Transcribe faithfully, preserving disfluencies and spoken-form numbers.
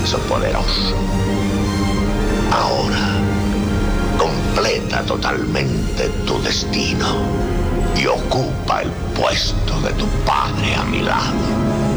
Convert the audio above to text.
muchacho poderoso. Ahora, completa totalmente tu destino y ocupa el puesto de tu padre a mi lado.